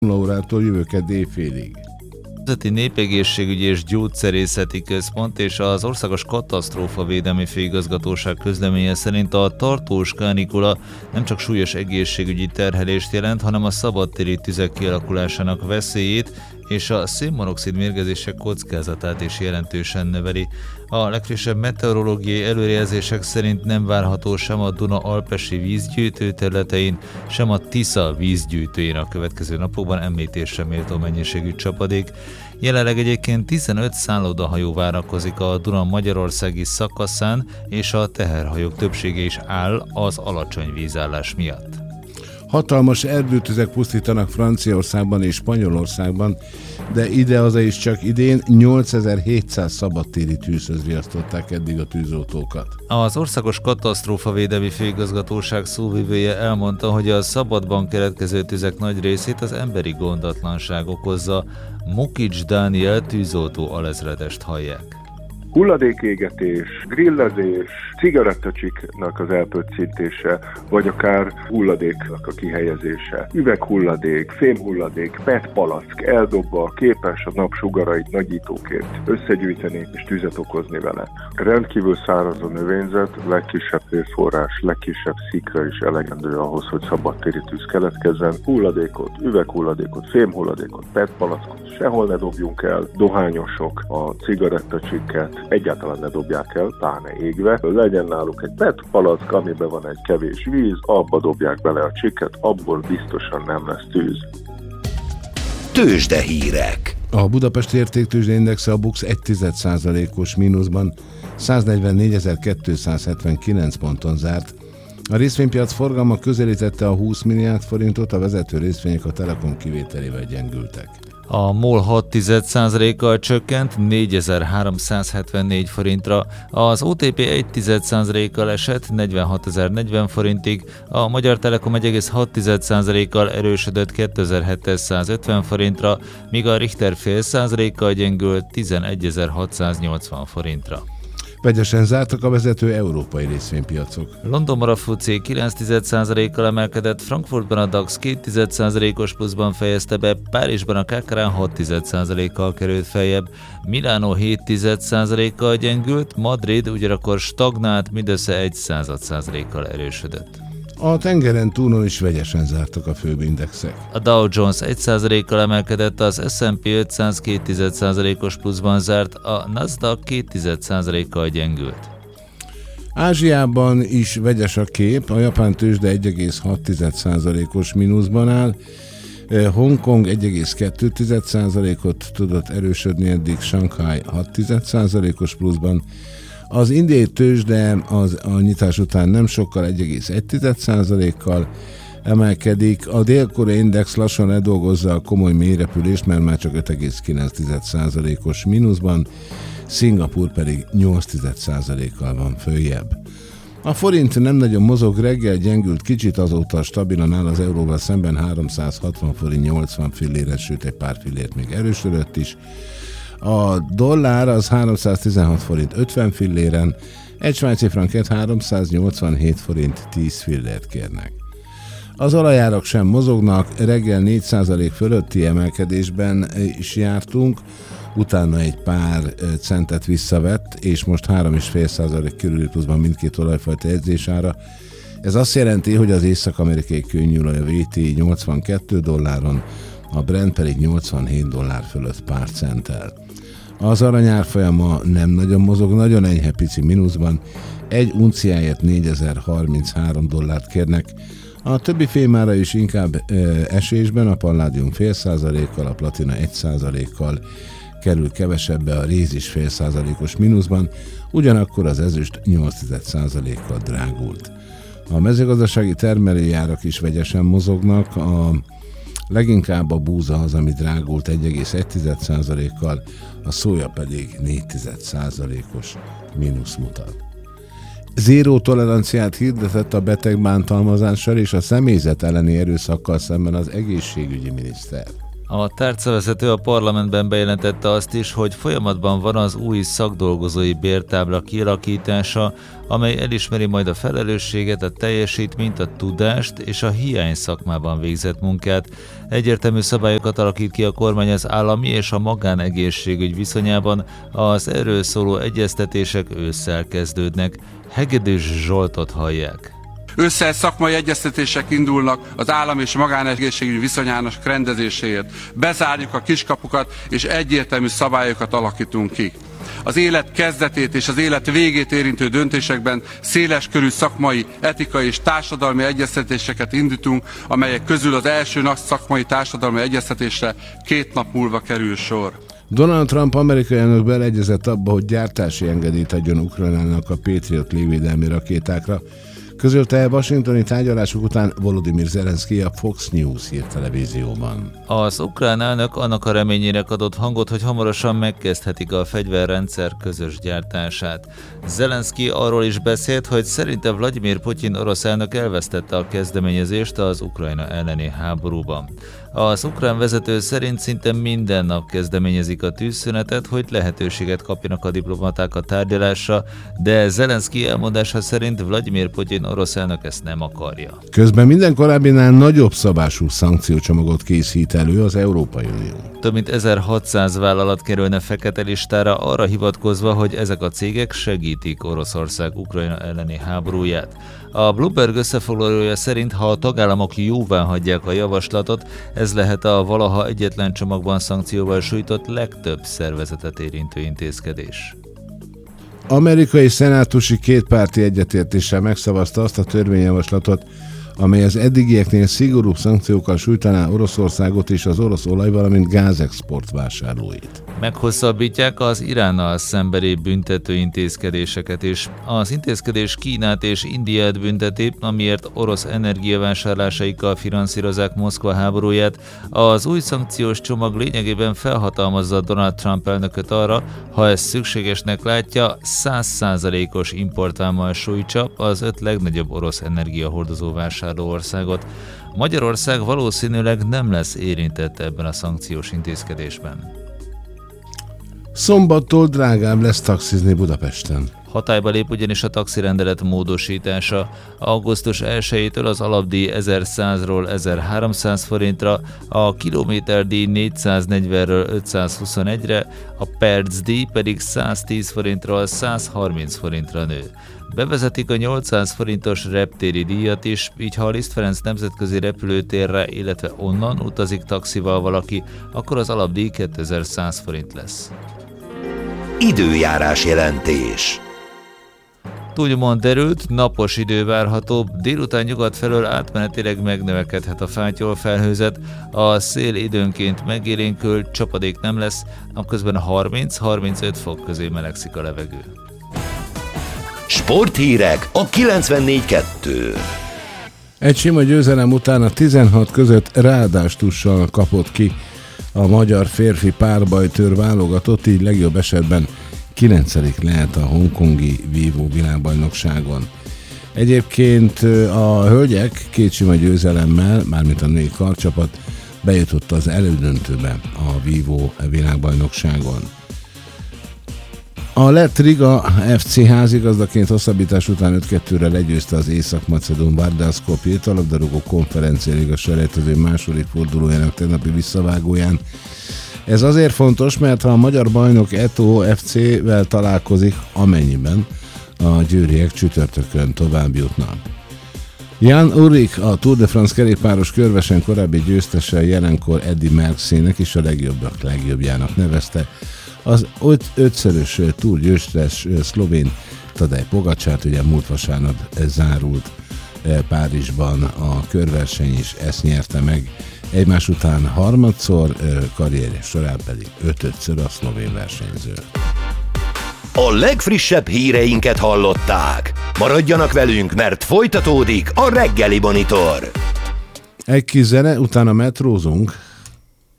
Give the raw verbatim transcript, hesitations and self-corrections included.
órától jövő kedd éjfélig. Nemzeti Népegészségügyi és Gyógyszerészeti Központ és az Országos Katasztrófavédelmi Főigazgatóság közleménye szerint a tartós kánikula nem csak súlyos egészségügyi terhelést jelent, hanem a szabadtéri tüzek kialakulásának veszélyét és a szénmonoxid mérgezések kockázatát is jelentősen növeli. A legfrissebb meteorológiai előrejelzések szerint nem várható sem a Duna-alpesi vízgyűjtő területein, sem a Tisza vízgyűjtőjén a következő napokban említésre méltó mennyiségű csapadék. Jelenleg egyébként tizenöt szállodahajó várakozik a Duna magyarországi szakaszán, és a teherhajók többsége is áll az alacsony vízállás miatt. Hatalmas erdőtüzek pusztítanak Franciaországban és Spanyolországban, de idehaza is csak idén nyolcezer-hétszáz szabadtéri tűzhöz riasztották eddig a tűzoltókat. Az Országos Katasztrófavédelmi Főigazgatóság szóvivője elmondta, hogy a szabadban keletkező tüzek nagy részét az emberi gondatlanság okozza. Mukics Dániel tűzoltó alezredest hallják. Hulladékégetés, grillezés, cigarettacsiknak az elpöccintése, vagy akár hulladéknak a kihelyezése. Üveghulladék, fémhulladék, petpalack eldobva képes a napsugarait nagyítóként összegyűjteni és tüzet okozni vele. Rendkívül száraz a növényzet, legkisebb hőforrás, legkisebb szikra is elegendő ahhoz, hogy szabadtéri tűz keletkezzen. Hulladékot, üveghulladékot, fémhulladékot, petpalackot sehol ne dobjunk el. Dohányosok a cigarettacsikket egyáltalán ne dobják el, pláne égve. Legyen náluk egy petpalack, amiben van egy kevés víz, abba dobják bele a csikket, abból biztosan nem lesz tűz. Tőzsdehírek. A Budapesti Értéktőzsdeindexe a BUX egy egész egy százalékos mínuszban száznegyvennégyezer-kétszázhetvenkilenc ponton zárt. A részvénypiac forgalma közelítette a húsz milliárd forintot, a vezető részvények a Telekom kivételével gyengültek. A MOL hat egész egy százalékkal csökkent négyezer-háromszázhetvennégy forintra, az o té pé egy egész egy százalékkal esett negyvenhatezer-negyven forintig, a Magyar Telekom egy egész hat százalékkal erősödött kétezer-hétszázötven forintra, míg a Richter fél százalékkal gyengült tizenegyezer-hatszáznyolcvan forintra. Vegyesen zártak a vezető európai részvénypiacok. Londonban a FUCI kilenc egész egy százalékkal emelkedett, Frankfurtban a DAX két egész egy százalékos pluszban fejezte be, Párizsban a ká ká er hat egész egy százalékkal került feljebb, Milánó hét egész egy százalékkal gyengült, Madrid ugyanakkor stagnált, mindössze egy század százalékkal erősödött. A tengeren túlon is vegyesen zártak a főbb indexek. A Dow Jones egy százalékkal emelkedett, az es and pé ötszáz két egész egy százalékos pluszban zárt, a Nasdaq két egész egy százalékkal gyengült. Ázsiában is vegyes a kép, a japán tőzsde egy egész hat százalékos mínuszban áll, Hongkong egy egész kettő százalékot tudott erősödni eddig, Shanghai hat egész egy százalékos pluszban, az indiai tőzsde az a nyitás után nem sokkal egy egész egy százalékkal emelkedik, a dél-koreai index lassan ledolgozza a komoly mélyrepülést, mert már csak öt egész kilenc százalékos mínuszban, Szingapúr pedig nyolc százalékkal van följebb. A forint nem nagyon mozog, reggel gyengült kicsit, azóta stabilan áll az euróval szemben háromszázhatvan forint nyolcvan fillére, sőt egy pár fillért még erősödött is. A dollár az háromszáztizenhat forint ötven filléren, egy svájci franket háromszáznyolcvanhét forint tíz fillért kérnek. Az olajárak sem mozognak, reggel négy százalék fölötti emelkedésben is jártunk, utána egy pár centet visszavett, és most három egész öt százalék körüli pluszban mindkét olajfajta jegyzésára. Ez azt jelenti, hogy az észak-amerikai kőolaj a vé té nyolcvankettő dolláron, a Brent pedig nyolcvanhét dollár fölött pár centtel. Az arany árfolyama nem nagyon mozog, nagyon enyhe pici mínuszban, egy unciáért négyezer-harminchárom dollárt kérnek, a többi fémára is inkább e, esésben, a palládium fél százalékkal, a platina egy százalékkal kerül kevesebbe, a réz is fél százalékos mínuszban, ugyanakkor az ezüst nyolc százalékkal drágult. A mezőgazdasági termelői árak is vegyesen mozognak, a leginkább a búza az, ami drágult egy egész egy százalékkal, a szója pedig négy százalékos mínusz mutat. Zéró toleranciát hirdetett a beteg bántalmazással és a személyzet elleni erőszakkal szemben az egészségügyi miniszter. A tárcavezető a parlamentben bejelentette azt is, hogy folyamatban van az új szakdolgozói bértábla kialakítása, amely elismeri majd a felelősséget, a teljesítményt, a tudást és a hiány szakmában végzett munkát. Egyértelmű szabályokat alakít ki a kormány az állami és a magánegészségügy viszonyában, az erről szóló egyeztetések ősszel kezdődnek. Hegedűs Zsoltot hallják. Ősszel szakmai egyeztetések indulnak az állam és magánegészségügy viszonyának rendezéséért. Bezárjuk a kiskapukat és egyértelmű szabályokat alakítunk ki. Az élet kezdetét és az élet végét érintő döntésekben széleskörű szakmai, etikai és társadalmi egyeztetéseket indítunk, amelyek közül az első nagy szakmai társadalmi egyeztetésre két nap múlva kerül sor. Donald Trump amerikai elnök beleegyezett abba, hogy gyártási engedélyt adjon Ukrajnának a Patriot légvédelmi rakétákra. Közölte el washingtoni tárgyalások után Volodymyr Zelenszky a Fox News hírtelevízióban. Az ukrán elnök annak a reményére adott hangot, hogy hamarosan megkezdhetik a fegyverrendszer közös gyártását. Zelenszky arról is beszélt, hogy szerinte Vladimir Putyin orosz elnök elvesztette a kezdeményezést az Ukrajna elleni háborúban. Az ukrán vezető szerint szinte minden nap kezdeményezik a tűzszünetet, hogy lehetőséget kapjanak a diplomaták a tárgyalásra, de Zelenszky elmondása szerint Vladimir Putyin orosz elnök ezt nem akarja. Közben minden korábbinál nagyobb szabású szankciócsomagot készít elő az Európai Unió. Több mint ezerhatszáz vállalat kerülne fekete listára arra hivatkozva, hogy ezek a cégek segítik Oroszország Ukrajna elleni háborúját. A Bloomberg összefoglalója szerint, ha a tagállamok jóvá hagyják a javaslatot, ez lehet a valaha egyetlen csomagban szankcióval sújtott legtöbb szervezetet érintő intézkedés. Amerikai szenátusi kétpárti egyetértéssel megszavazta azt a törvényjavaslatot, amely az eddigieknél szigorúbb szankciókkal sújtaná Oroszországot és az orosz olaj, valamint gázexport vásárlóit. Meghosszabbítják az Iránnal szembeni büntető intézkedéseket is. Az intézkedés Kínát és Indiát bünteti, amiért orosz energiavásárlásaikkal finanszírozzák Moszkva háborúját. Az új szankciós csomag lényegében felhatalmazza Donald Trump elnököt arra, ha ezt szükségesnek látja, száz százalékos importvámmal sújtsa az öt legnagyobb orosz energiahordozó vásárló országot. Magyarország valószínűleg nem lesz érintett ebben a szankciós intézkedésben. Szombattól drágább lesz taxizni Budapesten. Hatályba lép ugyanis a taxirendelet módosítása. augusztus elsejétől az alapdíj ezerszázról ezerháromszáz forintra, a kilométerdíj négyszáznegyvenről ötszázhuszonegyre, a percdíj pedig száztíz forintról százharminc forintra nő. Bevezetik a nyolcszáz forintos reptéri díjat is, így ha a Liszt Ferenc nemzetközi repülőtérre, illetve onnan utazik taxival valaki, akkor az alapdíj kétezer-száz forint lesz. Időjárás jelentés. Túlnyomóan derült, napos idő várható, délután nyugat felől átmenetileg megnövekedhet a fátyolfelhőzet, a szél időnként megélénkül, csapadék nem lesz, napközben harminc-harmincöt fok közé melegszik a levegő. Sporthírek a kilencvennégy kettő. Egy sima győzelem után a tizenhat között ráadástussal kapott ki a magyar férfi párbajtőr válogatott, így legjobb esetben kilencedik lehet a hongkongi vívó világbajnokságon. Egyébként a hölgyek két sima győzelemmel, mármint a női karcsapat, bejutott az elődöntőbe a vívó világbajnokságon. A lett Riga ef cé házigazdaként hosszabbítás után öt kettőre legyőzte az észak-macedón Vardar Skopjét a labdarúgó konferencia liga selejtező második fordulójának tegnapi visszavágóján. Ez azért fontos, mert ha a magyar bajnok Eto ef cé-vel találkozik, amennyiben a győriek csütörtökön tovább jutnak. Jan Urik, a Tour de France kerékpáros körversen korábbi győztese, jelenkor Eddy Merckxének is a legjobbak legjobbjának nevezte. Az öt, ötszörös túrgyőztes szlovén Tadej Pogacsát ugye múlt vasárnap zárult Párizsban a körverseny, és ezt nyerte meg. Egymás után harmadszor, karrierje során pedig ötödször a szlovén versenyző. A legfrissebb híreinket hallották. Maradjanak velünk, mert folytatódik a reggeli monitor. Egy kis zene, utána metrózunk.